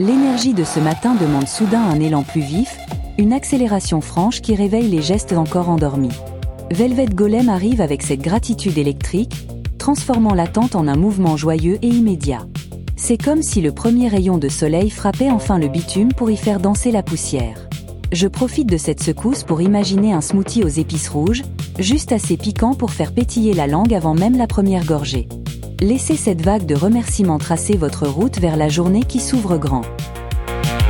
L'énergie de ce matin demande soudain un élan plus vif, une accélération franche qui réveille les gestes encore endormis. Velvet Golem arrive avec cette gratitude électrique, transformant l'attente en un mouvement joyeux et immédiat. C'est comme si le premier rayon de soleil frappait enfin le bitume pour y faire danser la poussière. Je profite de cette secousse pour imaginer un smoothie aux épices rouges, juste assez piquant pour faire pétiller la langue avant même la première gorgée. Laissez cette vague de remerciements tracer votre route vers la journée qui s'ouvre grand.